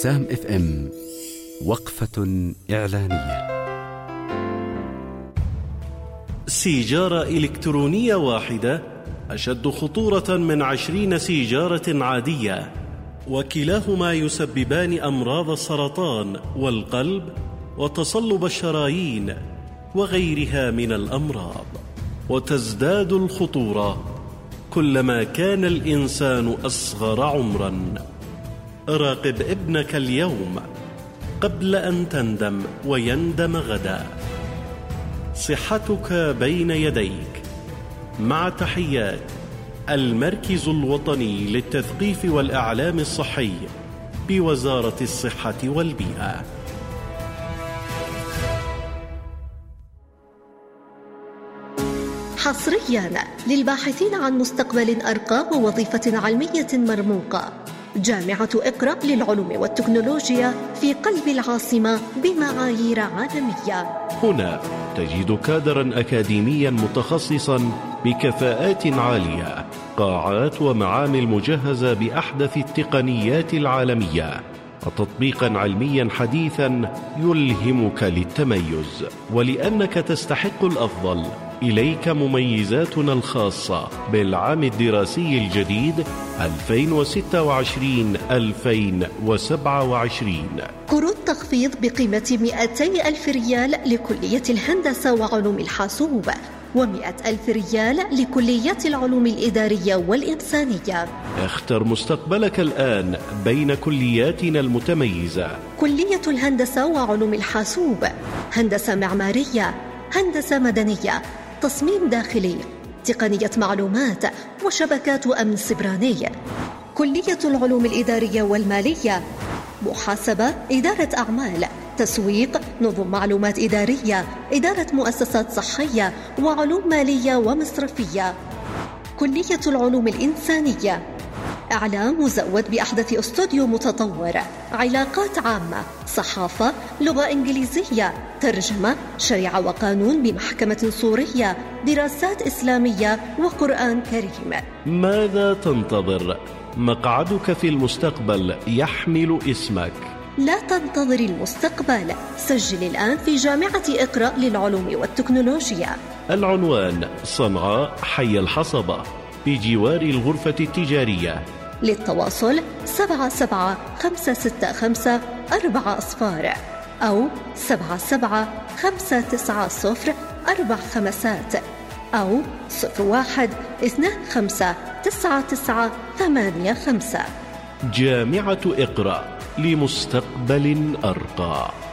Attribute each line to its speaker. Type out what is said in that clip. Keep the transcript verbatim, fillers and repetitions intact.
Speaker 1: سام اف ام. وقفة إعلانية.
Speaker 2: سيجارة إلكترونية واحدة أشد خطورة من عشرين سيجارة عادية، وكلاهما يسببان أمراض السرطان والقلب وتصلب الشرايين وغيرها من الأمراض، وتزداد الخطورة كلما كان الإنسان أصغر عمراً. راقب ابنك اليوم قبل أن تندم ويندم غدا. صحتك بين يديك. مع تحيات المركز الوطني للتثقيف والإعلام الصحي بوزارة الصحة والبيئة.
Speaker 3: حصرياً للباحثين عن مستقبل أرقى ووظيفة علمية مرموقة، جامعة اقرأ للعلوم والتكنولوجيا في قلب العاصمة بمعايير عالمية.
Speaker 2: هنا تجد كادراً أكاديمياً متخصصاً بكفاءات عالية، قاعات ومعامل مجهزة بأحدث التقنيات العالمية، وتطبيقاً علمياً حديثاً يلهمك للتميز. ولأنك تستحق الأفضل، إليك مميزاتنا الخاصة بالعام الدراسي الجديد ألفين وستة وعشرين ألفين وسبعة وعشرين.
Speaker 3: قروض تخفيض بقيمة مئتي ألف ريال لكلية الهندسة وعلوم الحاسوب، ومئة ألف ريال لكلية العلوم الإدارية والإنسانية.
Speaker 2: اختر مستقبلك الآن بين كلياتنا المتميزة:
Speaker 3: كلية الهندسة وعلوم الحاسوب، هندسة معمارية، هندسة مدنية، تصميم داخلي، تقنية معلومات وشبكات أمن سبراني. كلية العلوم الإدارية والمالية، محاسبة، إدارة أعمال، تسويق، نظم معلومات إدارية، إدارة مؤسسات صحية، وعلوم مالية ومصرفية. كلية العلوم الإنسانية، إعلام مزود بأحدث استوديو متطور، علاقات عامة، صحافة، لغة إنجليزية، ترجمة، شريعة وقانون بمحكمة سورية، دراسات إسلامية وقرآن كريم.
Speaker 2: ماذا تنتظر؟ مقعدك في المستقبل يحمل اسمك.
Speaker 3: لا تنتظر المستقبل، سجل الآن في جامعة اقرأ للعلوم والتكنولوجيا.
Speaker 2: العنوان: صنعاء، حي الحصبة، بجوار الغرفة التجارية.
Speaker 3: للتواصل سبعة سبعة خمسة ستة خمسة أربعة أصفار أو سبعة سبعة خمسة تسعة صفر أربع خمسات أو صفر واحد اثنان خمسة تسعة تسعة ثمانية خمسة.
Speaker 2: جامعة اقرأ لمستقبل أرقى.